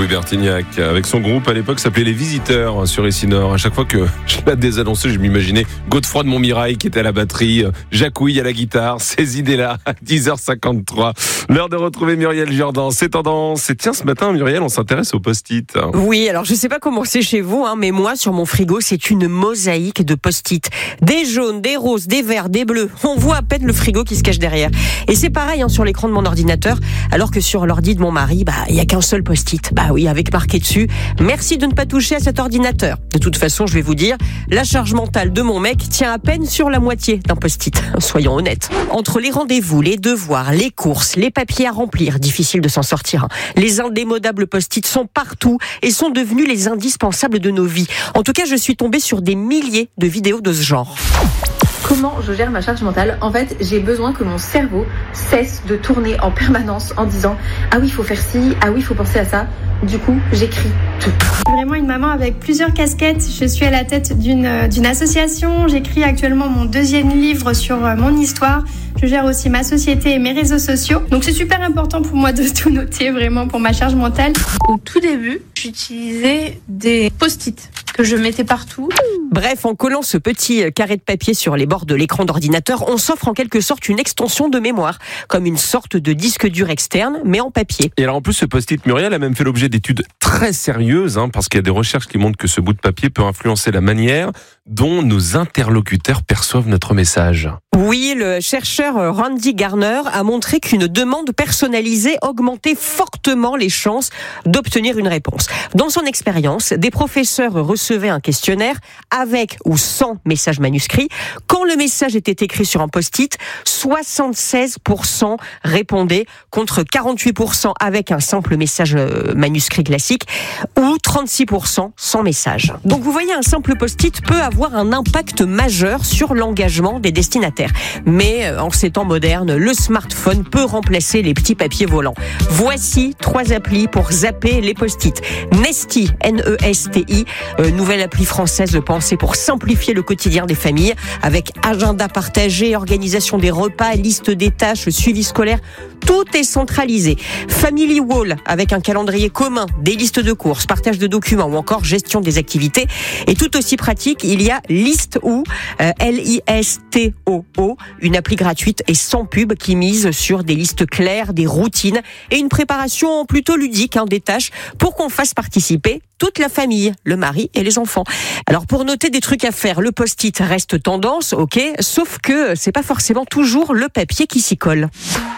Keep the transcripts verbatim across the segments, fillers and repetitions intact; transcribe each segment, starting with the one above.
Chloé Bertignac avec son groupe à l'époque s'appelait Les Visiteurs sur Essinor. À chaque fois que je la désannoncé, je m'imaginais Godefroy de Montmirail qui était à la batterie, Jacques Ouille à la guitare, ces idées-là à dix heures cinquante-trois. L'heure de retrouver Muriel Jourdan. C'est tendance. Et tiens, ce matin, Muriel, on s'intéresse aux post-it. Oui, alors je sais pas comment c'est chez vous, hein, mais moi, sur mon frigo, c'est une mosaïque de post-it. Des jaunes, des roses, des verts, des bleus. On voit à peine le frigo qui se cache derrière. Et c'est pareil hein, sur l'écran de mon ordinateur, alors que sur l'ordi de mon mari, bah il y a qu'un seul post-it. Bah oui, avec marqué dessus, merci de ne pas toucher à cet ordinateur. De toute façon, je vais vous dire, la charge mentale de mon mec tient à peine sur la moitié d'un post-it. Soyons honnêtes. Entre les rendez-vous, les devoirs, les courses, les papiers à remplir, difficile de s'en sortir. Hein. Les indémodables post-it sont partout et sont devenus les indispensables de nos vies. En tout cas, je suis tombée sur des milliers de vidéos de ce genre. Comment je gère ma charge mentale ? En fait, j'ai besoin que mon cerveau cesse de tourner en permanence en disant « Ah oui, il faut faire ci, ah oui, il faut penser à ça ». Du coup, j'écris tout. Vraiment une maman avec plusieurs casquettes. Je suis à la tête d'une, d'une association. J'écris actuellement mon deuxième livre sur mon histoire. Je gère aussi ma société et mes réseaux sociaux. Donc c'est super important pour moi de tout noter vraiment pour ma charge mentale. Au tout début, j'utilisais des post-it que je mettais partout. Bref, en collant ce petit carré de papier sur les bords de l'écran d'ordinateur, on s'offre en quelque sorte une extension de mémoire, comme une sorte de disque dur externe, mais en papier. Et alors en plus, ce post-it Muriel a même fait l'objet d'études très sérieuses, hein, parce qu'il y a des recherches qui montrent que ce bout de papier peut influencer la manière dont nos interlocuteurs perçoivent notre message. Oui, le chercheur Randy Garner a montré qu'une demande personnalisée augmentait fortement les chances d'obtenir une réponse. Dans son expérience, des professeurs recevaient un questionnaire avec ou sans message manuscrit. Quand le message était écrit sur un post-it, soixante-seize pour cent répondaient contre quarante-huit pour cent avec un simple message manuscrit classique ou trente-six pour cent sans message. Donc vous voyez, un simple post-it peut avoir un impact majeur sur l'engagement des destinataires. Mais en ces temps modernes, le smartphone peut remplacer les petits papiers volants. Voici trois applis pour zapper les post-it. Nesti, N E S T I, euh, nouvelle appli française pensée pour simplifier le quotidien des familles, avec agenda partagé, organisation des repas, liste des tâches, suivi scolaire. Tout est centralisé. Family Wall, avec un calendrier commun, des listes de courses, partage de documents ou encore gestion des activités. Et tout aussi pratique, il y a List.O, euh, L I S T O O, une appli gratuite et sans pub qui mise sur des listes claires, des routines et une préparation plutôt ludique hein, des tâches pour qu'on fasse participer toute la famille, le mari et les enfants. Alors pour noter des trucs à faire, le post-it reste tendance, ok, sauf que c'est pas forcément toujours le papier qui s'y colle.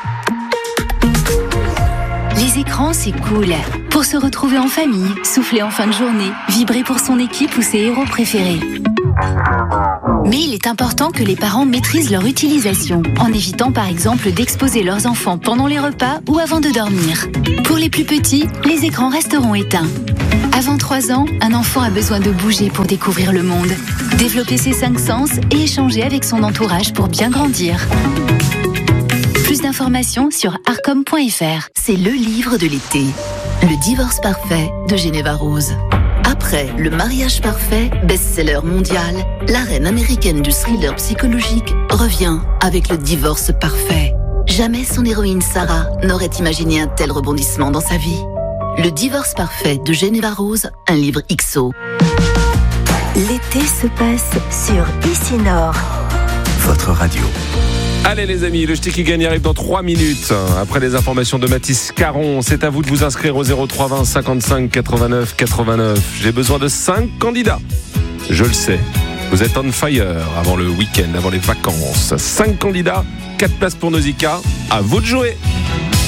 Les écrans, c'est cool. Pour se retrouver en famille, souffler en fin de journée, vibrer pour son équipe ou ses héros préférés. Mais il est important que les parents maîtrisent leur utilisation, en évitant par exemple d'exposer leurs enfants pendant les repas ou avant de dormir. Pour les plus petits, les écrans resteront éteints. Avant trois ans, un enfant a besoin de bouger pour découvrir le monde, développer ses cinq sens et échanger avec son entourage pour bien grandir. Plus d'informations sur arcom point f r. C'est le livre de l'été. Le divorce parfait de Geneva Rose. Après Le mariage parfait, best-seller mondial, la reine américaine du thriller psychologique revient avec Le divorce parfait. Jamais son héroïne Sarah n'aurait imaginé un tel rebondissement dans sa vie. Le divorce parfait de Geneva Rose, un livre X O. L'été se passe sur Essinor. Votre radio. Allez les amis, le Ch'ti qui gagne arrive dans trois minutes. Après les informations de Mathis Caron, c'est à vous de vous inscrire au zéro trois vingt cinquante-cinq quatre-vingt-neuf quatre-vingt-neuf. J'ai besoin de cinq candidats. Je le sais, vous êtes on fire avant le week-end, avant les vacances. cinq candidats, quatre places pour Nausicaa. À vous de jouer.